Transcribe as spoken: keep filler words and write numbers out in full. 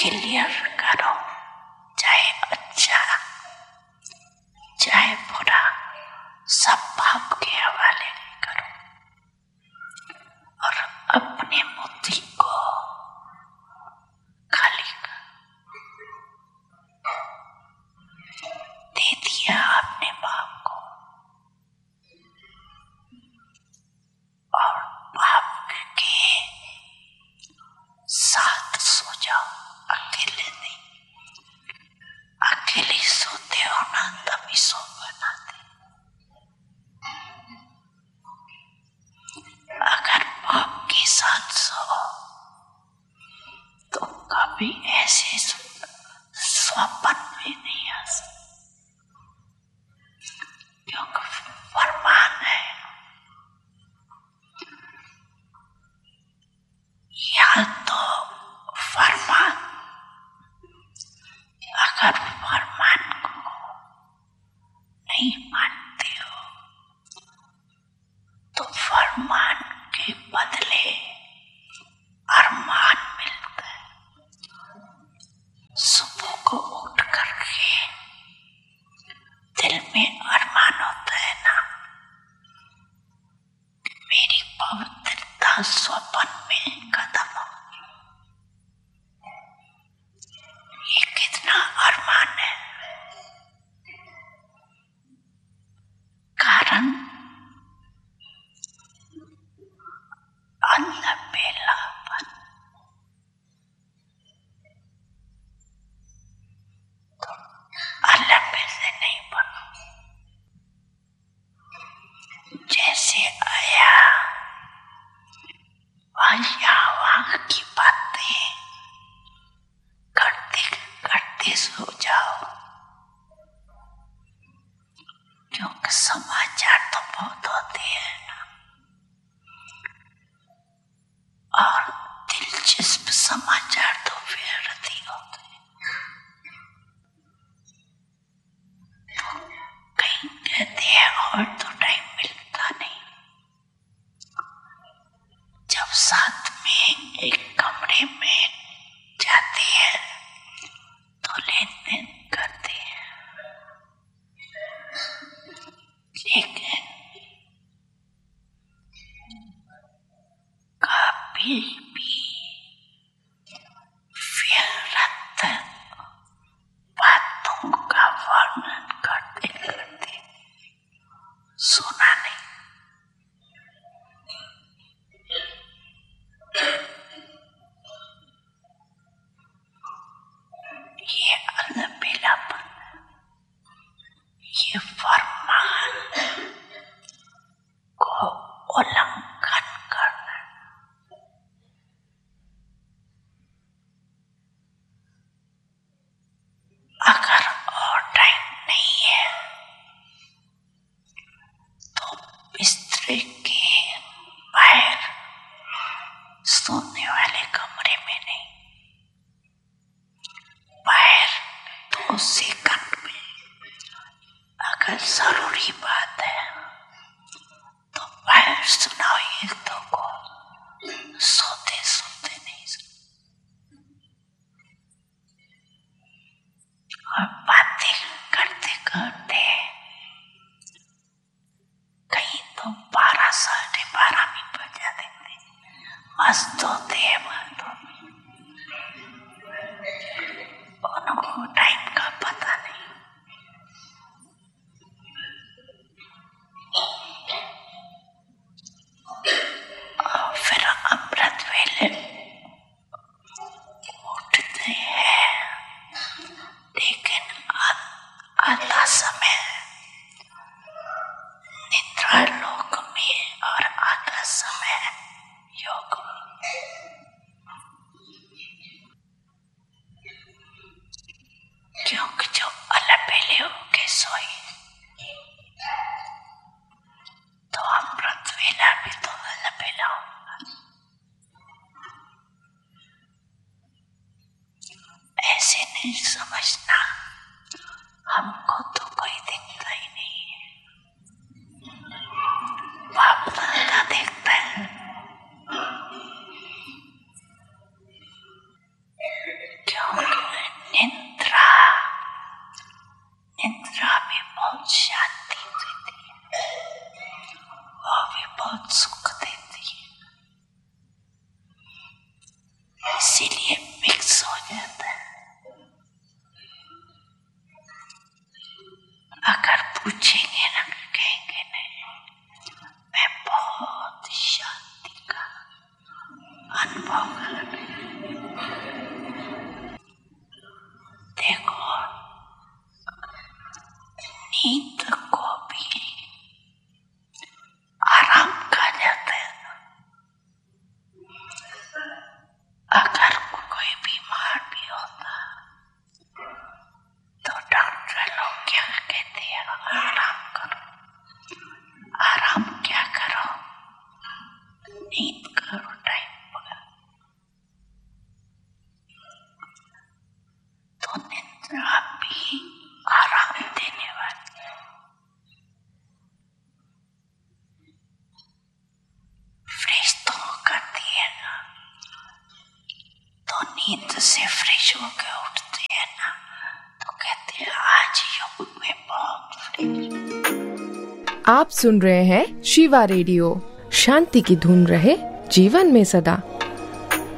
Clear करो, चाहे अच्छा चाहे बुरा, सब बाप के हवाले करो और अपने बुद्धि को खाली कर। दे दिया आपने बाप को और बाप के साथ सो जाओ, अकेले नहीं। अकेले सोते हो ना तभी सो बनाते। अगर बाप के साथ सो तो कभी ऐसे स्वप्न में नहीं आ सकते, क्योंकि फरमान है या तो फरमान, अगर फरमान को नहीं मानते हो तो फरमान के बदले अरमान मिलता है। सुबह को उठ करके दिल में अरमान होता है ना, मेरी पवित्रता स्वप्न में कदम हो। ये कितना अरमान है। कारण अल्लाह बेलापन, तो अल्लाह पे से नहीं बनो। जैसे आया यहाँ वहाँ की बातें करते करते सो जाओ, क्योंकि समाचार तो बहुत होते हैं ना, और दिलचस्प समाचार तो फिर ही होते हैं। कहीं कहते हैं और तो टाइम मिलता नहीं। जब साथ में एक कमरे में जाते हैं तो लेन देन करते हैं, लेकिन कभी भी व्यर्थ बातों का वर्णन करते करते सुना नहीं। ये अलबेलापन, ये फरमान को उल्लंघन करना। अगर और टाइम नहीं है तो बिस्तर के बाहर सोने वाले कमरे में नहीं, बाहर दो सेकंड में अगर जरूरी बात है तो बाहर सुनाइए तो को सोते सोते नहीं सुन। और बातें करते करते कहीं तो बारह साढ़े बारह भी बजा देते, मस्त होते हैं बातों में, उनको टाइम का पता नहीं। और फिर अमृत वेले उठते हैं, लेकिन आधा समय निद्रा लोक में और आधा समय योग में। क्योंकि जो अलबेले होके सोए तो अमृत वेला भी तो अलबेला होगा। ऐसे नहीं समझना, हमको तो कोई दिखता ही नहीं है, बाप दादा देखता है। क्यों? पूछेंगे ना, कहेंगे नहीं, मैं बहुत शांति का अनुभव कर रही हूँ। देखो, नींद को भी आराम कहा जाता है। अगर कोई बीमार भी होता तो डॉक्टर लोग क्या कहते हैं, आराम करो। आराम क्या करो, नींद करो टाइम पर। तो निद्रा भी आराम देने वाली है। फ्रेश तो करती है ना, तो नींद से फ्रेश होकर उठते हैं ना, तो कहते हैं आज योग में बहुत फ्रेश। आप सुन रहे हैं शिवा रेडियो। शांति की धुन रहे जीवन में सदा।